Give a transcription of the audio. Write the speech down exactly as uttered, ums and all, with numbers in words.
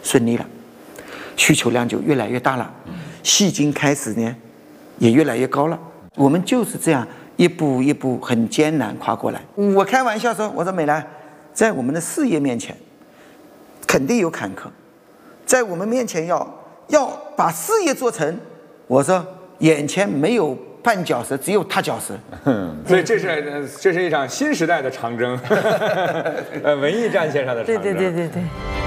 顺利了，需求量就越来越大了，戏精开始呢也越来越高了。我们就是这样一步一步很艰难跨过来。我开玩笑说，我说美兰，在我们的事业面前肯定有坎坷，在我们面前要要把事业做成，我说眼前没有绊脚石，只有踏脚石。 所以这是这是一场新时代的长征，呃，文艺战线上的长征。 对对对对对。